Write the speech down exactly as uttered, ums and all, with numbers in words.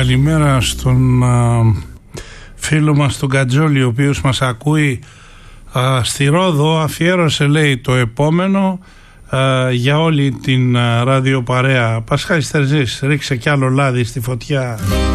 καλημέρα στον α, φίλο μας τον Κατζόλη, ο οποίος μας ακούει α, στη Ρόδο. Αφιέρωσε, λέει, το επόμενο α, για όλη την α, ραδιοπαρέα. Πασχάλης Τερζής, ρίξε κι άλλο λάδι στη φωτιά.